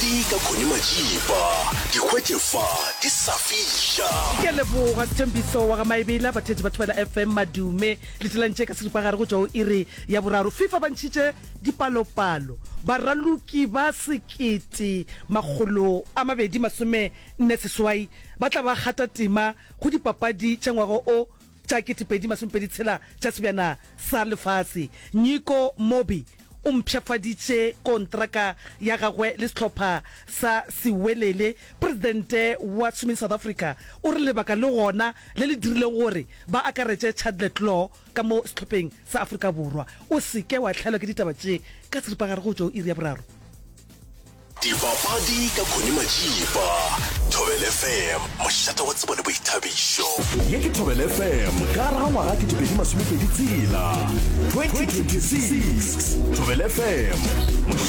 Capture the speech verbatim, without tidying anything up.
dipapadi ka Connie Majiba dikgwetlefa di sa fihla ke leboga Thembiso wa ga Maebela bathetsi batho ba F M Madume le tselantse ka seripagare go tswa ire ya boraro. FIFA ba ntshitse dipalopalo baraluki ba sekete magolo a mabedi masome nne seswai ba tla ba gata tema go dipapadi tša ngwaga o tša ketepedi masompedi tshela tša sebjana sa lefase. Nico Mobi o mpšhafaditše kontraka ya gagwe le setlhopha sa Sewelele. Presidente wa Swimming South Africa o re lebaka le gona le le dirileng gore ba akaretše Chadlet Law ka mo setlhopheng sa Afrika Borwa. O seke wa tlhaelwa ke ditaba tše ka seripagare go tšwa iri ya boraro. dipapadi ka Connie Majiba, Thobela F M, mošata wa tsebo le boithabišo. Ye ke Thobela F M ka ra ngwaga ke dipedi masomepedi tsela twenty twenty-six. Thobela F M.